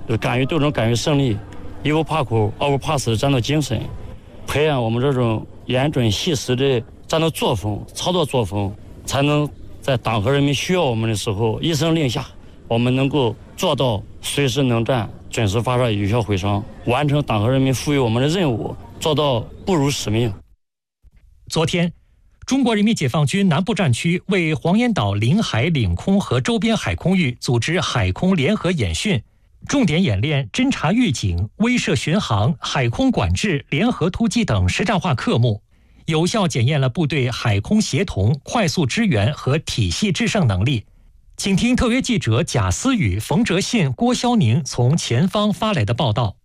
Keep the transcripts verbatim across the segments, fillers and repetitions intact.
敢于斗争、敢于胜利，一不怕苦、二不怕死的战斗精神，培养我们这种严准细实的战斗作风、操作作风，才能在党和人民需要我们的时候一声令下，我们能够做到随时能战、准时发射、有效毁伤，完成党和人民赋予我们的任务，做到不辱使命。 昨天，中国人民解放军南部战区为黄岩岛领海、领空和周边海空域组织海空联合演训，重点演练侦察预警、威慑巡航、海空管制、联合突击等实战化科目，有效检验了部队海空协同、快速支援和体系制胜能力。请听特约记者贾思雨、冯哲信、郭霄宁从前方发来的报道。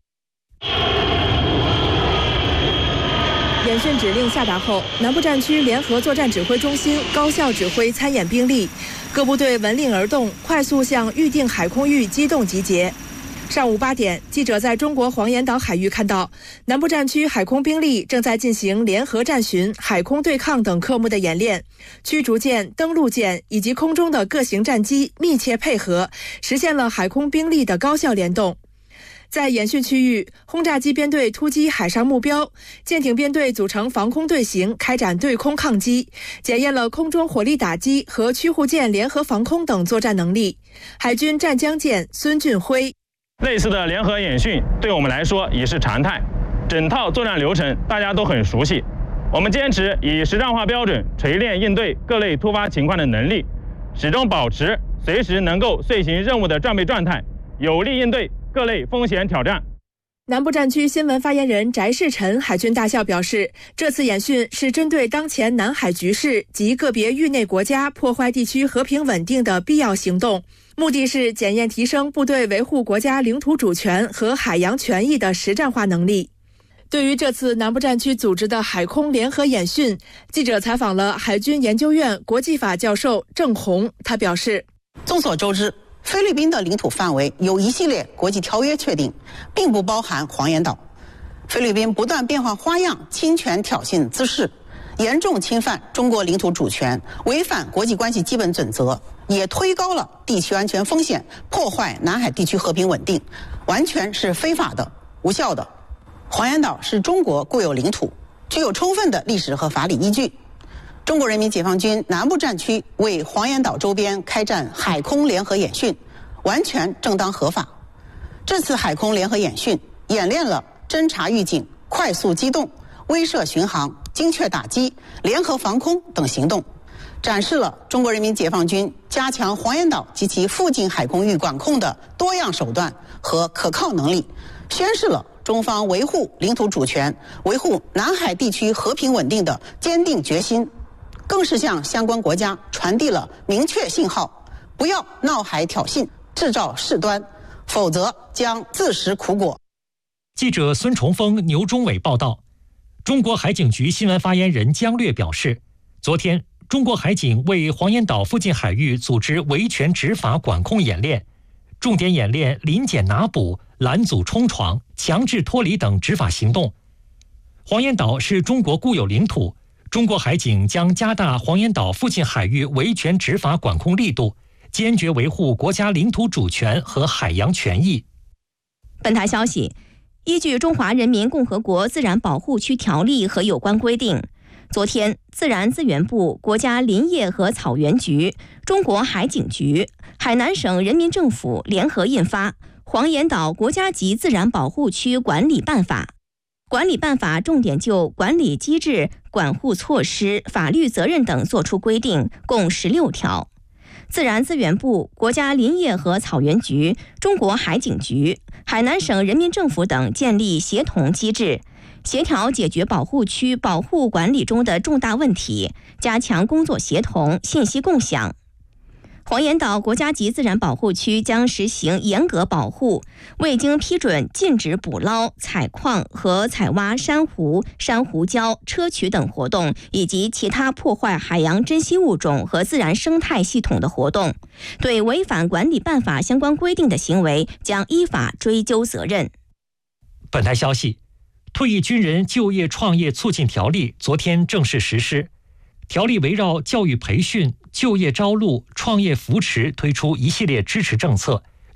演训指令下达后，南部战区联合作战指挥中心高效指挥参演兵力，各部队闻令而动，快速向预定海空域机动集结。上午八点，记者在中国黄岩岛海域看到，南部战区海空兵力正在进行联合战巡、海空对抗等科目的演练，驱逐舰、登陆舰以及空中的各型战机密切配合，实现了海空兵力的高效联动。在演训区域，轰炸机编队突击海上目标，舰艇编队组成防空队形，开展对空抗击，检验了空中火力打击和驱护舰联合防空等作战能力。海军湛江舰孙俊辉： 类似的联合演训对我们来说已是常态，整套作战流程大家都很熟悉。我们坚持以实战化标准锤炼应对各类突发情况的能力，始终保持随时能够遂行任务的战备状态，有力应对各类风险挑战。 南部战区新闻发言人翟世臣海军大校表示，这次演训是针对当前南海局势及个别域内国家破坏地区和平稳定的必要行动，目的是检验提升部队维护国家领土主权和海洋权益的实战化能力。对于这次南部战区组织的海空联合演训，记者采访了海军研究院国际法教授郑红，他表示， 众所周知，菲律宾的领土范围有一系列国际条约确定，并不包含黄岩岛。菲律宾不断变换花样侵权挑衅滋事，严重侵犯中国领土主权，违反国际关系基本准则，也推高了地区安全风险，破坏南海地区和平稳定，完全是非法的、无效的。黄岩岛是中国固有领土，具有充分的历史和法理依据。中国人民解放军南部战区为黄岩岛周边开展海空联合演训，完全正当合法。这次海空联合演训演练了侦察预警、快速机动、威慑巡航、精确打击、联合防空等行动，展示了中国人民解放军加强黄岩岛及其附近海空域管控的多样手段和可靠能力，宣示了中方维护领土主权、维护南海地区和平稳定的坚定决心，更是向相关国家传递了明确信号：不要闹海挑衅、制造事端，否则将自食苦果。 记者孙崇峰、牛忠伟报道。中国海警局新闻发言人姜略表示，昨天中国海警为黄岩岛附近海域组织维权执法管控演练，重点演练临检拿捕、拦阻冲闯、强制脱离等执法行动。黄岩岛是中国固有领土，中国海警将加大黄岩岛附近海域维权执法管控力度，坚决维护国家领土主权和海洋权益。 本台消息，依据《中华人民共和国自然保护区条例》和有关规定，昨天，自然资源部、国家林业和草原局、中国海警局、海南省人民政府联合印发《黄岩岛国家级自然保护区管理办法》。管理办法重点就管理机制、管护措施、法律责任等作出规定，共十六条。自然资源部、国家林业和草原局、中国海警局、海南省人民政府等建立协同机制，协调解决保护区保护管理中的重大问题，加强工作协同、信息共享。黄岩岛国家级自然保护区将实行严格保护，未经批准禁止捕捞、采矿和采挖珊瑚、珊瑚礁、砗磲等活动，以及其他破坏海洋珍稀物种和自然生态系统的活动。对违反管理办法相关规定的行为，将依法追究责任。 本台消息，退役军人就业创业促进条例昨天正式实施。条例围绕教育培训、就业招录、创业扶持推出一系列支持政策，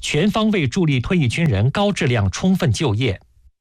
全方位助力退役军人高质量充分就业。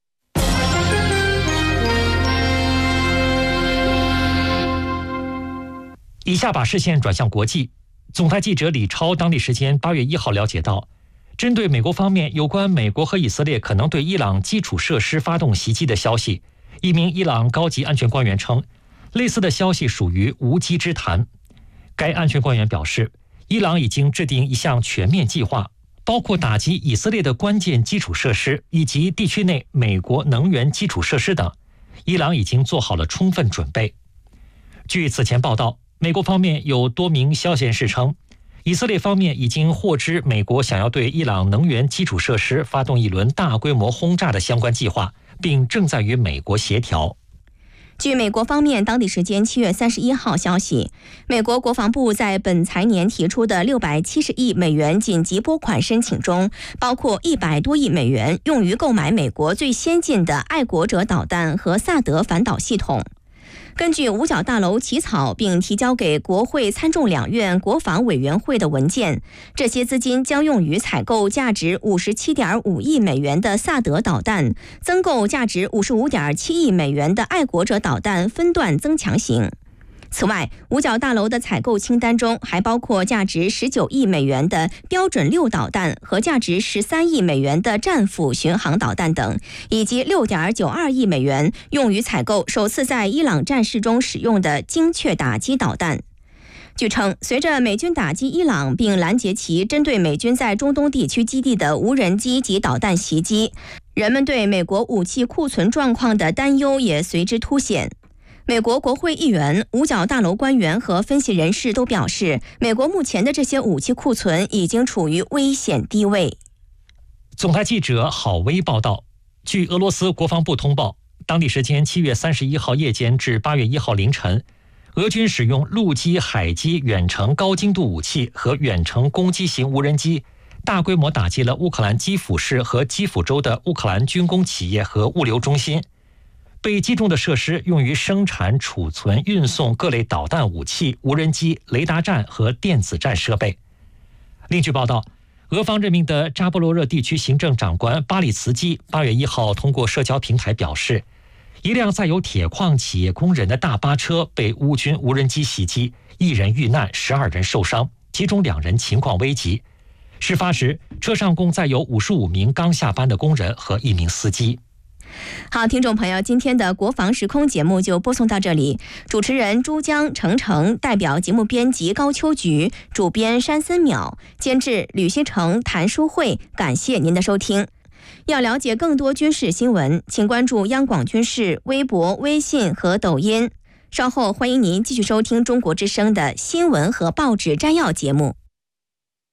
以下把视线转向国际。总台记者李超当地时间八月一号了解到，针对美国方面有关美国和以色列可能对伊朗基础设施发动袭击的消息，一名伊朗高级安全官员称，类似的消息属于无稽之谈。该安全官员表示，伊朗已经制定一项全面计划，包括打击以色列的关键基础设施以及地区内美国能源基础设施等，伊朗已经做好了充分准备。据此前报道，美国方面有多名消息人士称，以色列方面已经获知美国想要对伊朗能源基础设施发动一轮大规模轰炸的相关计划，并正在与美国协调。 据美国方面当地时间七月三十一号消息，美国国防部在本财年提出的六百七十亿美元紧急拨款申请中，包括一百多亿美元用于购买美国最先进的爱国者导弹和萨德反导系统。根据五角大楼起草并提交给国会参众两院国防委员会的文件，这些资金将用于采购价值 五十七点五亿美元的萨德导弹，增购价值 五十五点七亿美元的爱国者导弹分段增强型。此外，五角大楼的采购清单中还包括价值十九亿美元的标准六导弹和价值十三亿美元的战斧巡航导弹等，以及 六点九二亿美元用于采购首次在伊朗战事中使用的精确打击导弹。据称，随着美军打击伊朗并拦截其针对美军在中东地区基地的无人机及导弹袭击，人们对美国武器库存状况的担忧也随之凸显。美国国会议员、五角大楼官员和分析人士都表示，美国目前的这些武器库存已经处于危险低位。 总台记者郝威报道，据俄罗斯国防部通报，当地时间七月三十一号夜间至八月一号凌晨，俄军使用陆基、海基远程高精度武器和远程攻击型无人机，大规模打击了乌克兰基辅市和基辅州的乌克兰军工企业和物流中心。被击中的设施用于生产、储存、运送各类导弹武器、无人机、雷达站和电子战设备。另据报道，俄方任命的扎波罗热地区行政长官巴里茨基八月一号通过社交平台表示，一辆载有铁矿企业工人的大巴车被乌军无人机袭击，一人遇难，十二人受伤，其中两人情况危急。事发时，车上共载有五十五名刚下班的工人和一名司机。 好，听众朋友，今天的国防时空节目就播送到这里。主持人珠江、程程，代表节目编辑高秋菊，主编山森淼，监制吕希成、谭淑慧。感谢您的收听。要了解更多军事新闻，请关注央广军事微博、微信和抖音。稍后欢迎您继续收听中国之声的新闻和报纸摘要节目。